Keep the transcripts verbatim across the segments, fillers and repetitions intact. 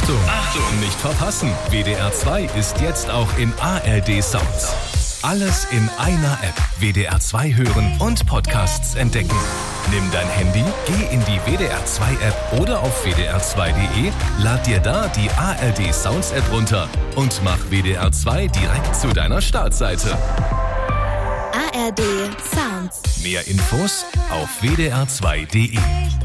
Achtung, Achtung, nicht verpassen. W D R zwei ist jetzt auch in A R D Sounds. Alles in einer App. W D R zwei hören und Podcasts entdecken. Nimm dein Handy, geh in die W D R zwei App oder auf w d r zwei punkt d e, lad dir da die A R D Sounds App runter und mach W D R zwei direkt zu deiner Startseite. A R D Sounds. Mehr Infos auf w d r zwei punkt d e.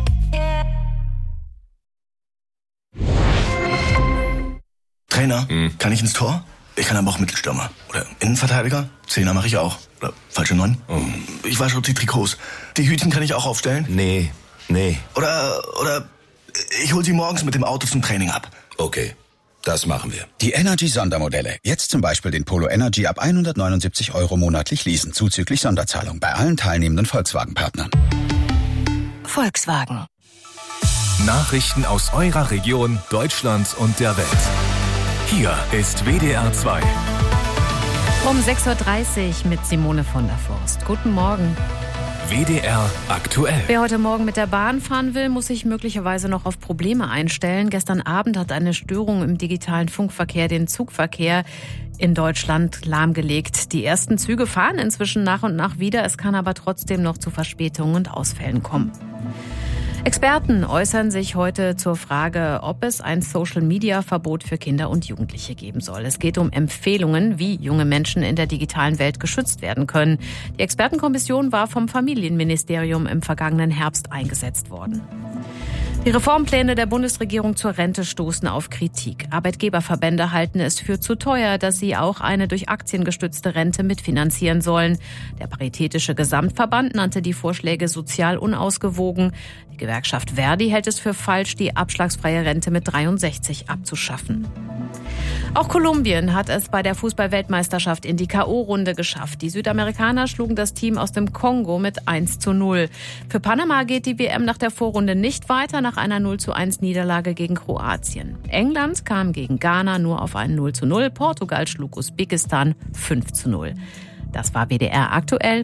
Trainer, hm. kann ich ins Tor? Ich kann aber auch Mittelstürmer. Oder Innenverteidiger? Zehner mache ich auch. Oder falsche Neun? Oh. Ich wasche auch die Trikots. Die Hütchen kann ich auch aufstellen? Nee, nee. Oder, oder ich hol sie morgens mit dem Auto zum Training ab. Okay, das machen wir. Die Energy-Sondermodelle. Jetzt zum Beispiel den Polo Energy ab hundertneunundsiebzig Euro monatlich leasen, zuzüglich Sonderzahlung bei allen teilnehmenden Volkswagen-Partnern. Volkswagen. Nachrichten aus eurer Region, Deutschland und der Welt. Hier ist W D R zwei. Um sechs Uhr dreißig mit Simone von der Forst. Guten Morgen. W D R aktuell. Wer heute Morgen mit der Bahn fahren will, muss sich möglicherweise noch auf Probleme einstellen. Gestern Abend hat eine Störung im digitalen Funkverkehr den Zugverkehr in Deutschland lahmgelegt. Die ersten Züge fahren inzwischen nach und nach wieder. Es kann aber trotzdem noch zu Verspätungen und Ausfällen kommen. Experten äußern sich heute zur Frage, ob es ein Social-Media-Verbot für Kinder und Jugendliche geben soll. Es geht um Empfehlungen, wie junge Menschen in der digitalen Welt geschützt werden können. Die Expertenkommission war vom Familienministerium im vergangenen Herbst eingesetzt worden. Die Reformpläne der Bundesregierung zur Rente stoßen auf Kritik. Arbeitgeberverbände halten es für zu teuer, dass sie auch eine durch Aktien gestützte Rente mitfinanzieren sollen. Der Paritätische Gesamtverband nannte die Vorschläge sozial unausgewogen. Die Gewerkschaft Verdi hält es für falsch, die abschlagsfreie Rente mit dreiundsechzig abzuschaffen. Auch Kolumbien hat es bei der Fußball-Weltmeisterschaft in die K O-Runde geschafft. Die Südamerikaner schlugen das Team aus dem Kongo mit eins zu null. Für Panama geht die W M nach der Vorrunde nicht weiter, nach einer null zu eins Niederlage gegen Kroatien. England kam gegen Ghana nur auf ein null zu null. Portugal schlug Usbekistan fünf zu null. Das war W D R aktuell.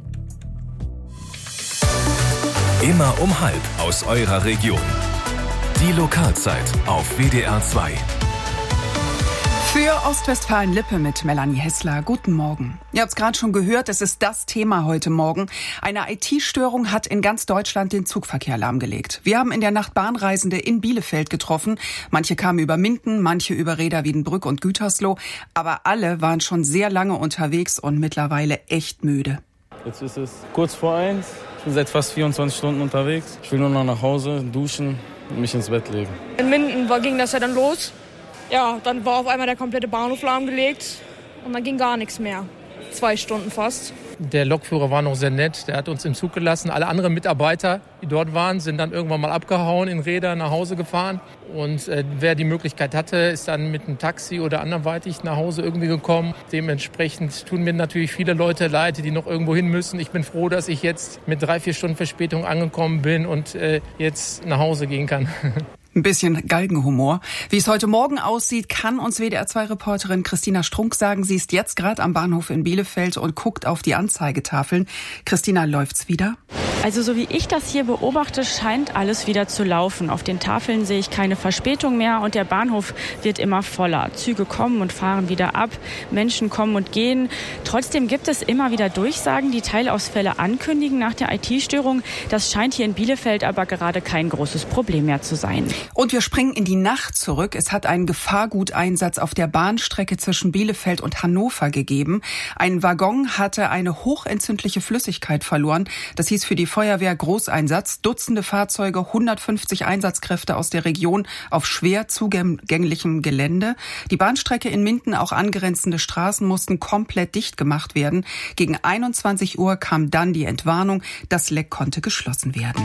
Immer um halb aus eurer Region. Die Lokalzeit auf W D R zwei. Für Ostwestfalen-Lippe mit Melanie Hessler. Guten Morgen. Ihr habt es gerade schon gehört, es ist das Thema heute Morgen. Eine I T-Störung hat in ganz Deutschland den Zugverkehr lahmgelegt. Wir haben in der Nacht Bahnreisende in Bielefeld getroffen. Manche kamen über Minden, manche über Reda Wiedenbrück und Gütersloh. Aber alle waren schon sehr lange unterwegs und mittlerweile echt müde. Jetzt ist es kurz vor eins. Ich bin seit fast vierundzwanzig Stunden unterwegs. Ich will nur noch nach Hause, duschen und mich ins Bett legen. In Minden war, ging das ja dann los. Ja, dann war auf einmal der komplette Bahnhof lahmgelegt und dann ging gar nichts mehr. Zwei Stunden fast. Der Lokführer war noch sehr nett, der hat uns im Zug gelassen. Alle anderen Mitarbeiter, die dort waren, sind dann irgendwann mal abgehauen, in Räder nach Hause gefahren. Und äh, wer die Möglichkeit hatte, ist dann mit einem Taxi oder anderweitig nach Hause irgendwie gekommen. Dementsprechend tun mir natürlich viele Leute leid, die noch irgendwo hin müssen. Ich bin froh, dass ich jetzt mit drei, vier Stunden Verspätung angekommen bin und äh, jetzt nach Hause gehen kann. Ein bisschen Galgenhumor. Wie es heute Morgen aussieht, kann uns W D R zwei Reporterin Christina Strunk sagen. Sie ist jetzt gerade am Bahnhof in Bielefeld und guckt auf die Anzeigetafeln. Christina, läuft's wieder? Also so wie ich das hier beobachte, scheint alles wieder zu laufen. Auf den Tafeln sehe ich keine Verspätung mehr und der Bahnhof wird immer voller. Züge kommen und fahren wieder ab, Menschen kommen und gehen. Trotzdem gibt es immer wieder Durchsagen, die Teilausfälle ankündigen nach der I T-Störung. Das scheint hier in Bielefeld aber gerade kein großes Problem mehr zu sein. Und wir springen in die Nacht zurück. Es hat einen Gefahrguteinsatz auf der Bahnstrecke zwischen Bielefeld und Hannover gegeben. Ein Waggon hatte eine hochentzündliche Flüssigkeit verloren. Das hieß für die Feuerwehr Großeinsatz. Dutzende Fahrzeuge, hundertfünfzig Einsatzkräfte aus der Region auf schwer zugänglichem Gelände. Die Bahnstrecke in Minden, auch angrenzende Straßen, mussten komplett dicht gemacht werden. Gegen einundzwanzig Uhr kam dann die Entwarnung. Das Leck konnte geschlossen werden.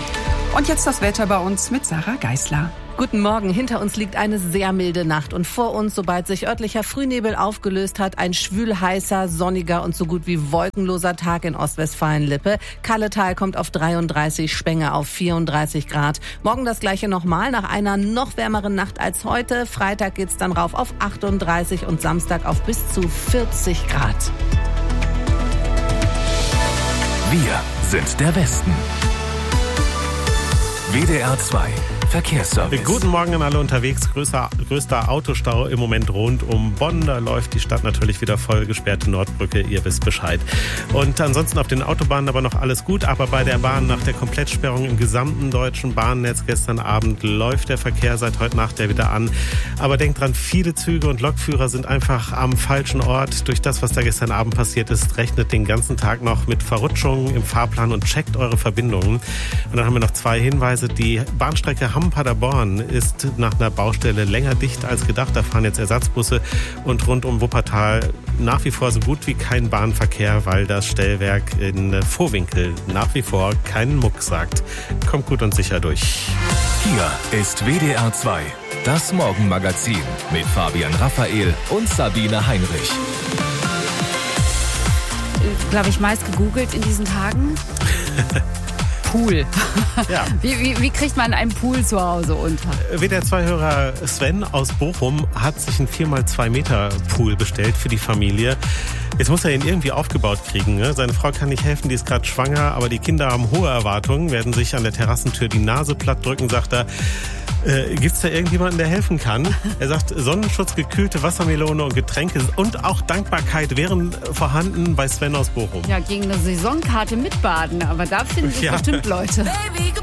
Und jetzt das Wetter bei uns mit Sarah Geisler. Guten Morgen. Hinter uns liegt eine sehr milde Nacht und vor uns, sobald sich örtlicher Frühnebel aufgelöst hat, ein schwül-heißer, sonniger und so gut wie wolkenloser Tag in Ostwestfalen-Lippe. Kalletal kommt auf dreiunddreißig, Spenge auf vierunddreißig Grad. Morgen das gleiche nochmal nach einer noch wärmeren Nacht als heute. Freitag geht's dann rauf auf achtunddreißig und Samstag auf bis zu vierzig Grad. Wir sind der Westen. W D R zwei Verkehrsservice. Guten Morgen an alle unterwegs. Größer, größter Autostau im Moment rund um Bonn. Da läuft die Stadt natürlich wieder voll. Gesperrte Nordbrücke, ihr wisst Bescheid. Und ansonsten auf den Autobahnen aber noch alles gut. Aber bei der Bahn nach der Komplettsperrung im gesamten deutschen Bahnnetz gestern Abend läuft der Verkehr seit heute Nacht ja wieder an. Aber denkt dran, viele Züge und Lokführer sind einfach am falschen Ort. Durch das, was da gestern Abend passiert ist, rechnet den ganzen Tag noch mit Verrutschungen im Fahrplan und checkt eure Verbindungen. Und dann haben wir noch zwei Hinweise. Die Bahnstrecke Hamm-Paderborn ist nach einer Baustelle länger dicht als gedacht. Da fahren jetzt Ersatzbusse und rund um Wuppertal nach wie vor so gut wie kein Bahnverkehr, weil das Stellwerk in Vohwinkel nach wie vor keinen Muck sagt. Kommt gut und sicher durch. Hier ist W D R zwei, das Morgenmagazin mit Fabian Raphael und Sabine Heinrich. Glaube ich, meist gegoogelt in diesen Tagen. Pool. Ja. Wie, wie, wie kriegt man einen Pool zu Hause unter? W D R zwei-Hörer Sven aus Bochum hat sich einen vier mal zwei Meter Pool bestellt für die Familie. Jetzt muss er ihn irgendwie aufgebaut kriegen. Ne? Seine Frau kann nicht helfen, die ist gerade schwanger, aber die Kinder haben hohe Erwartungen, werden sich an der Terrassentür die Nase platt drücken, sagt er. Äh, Gibt es da irgendjemanden, der helfen kann? Er sagt, Sonnenschutz, gekühlte Wassermelone und Getränke und auch Dankbarkeit wären vorhanden bei Sven aus Bochum. Ja, gegen eine Saisonkarte mitbaden, aber da finden sich ja. bestimmt Leute.